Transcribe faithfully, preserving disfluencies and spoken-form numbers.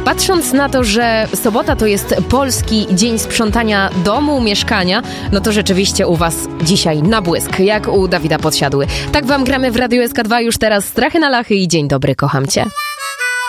Patrząc na to, że sobota to jest polski dzień sprzątania domu, mieszkania, no to rzeczywiście u was dzisiaj na błysk, jak u Dawida Podsiadły. Tak wam gramy w Radiu S K dwa już teraz Strachy na Lachy i dzień dobry, kocham cię.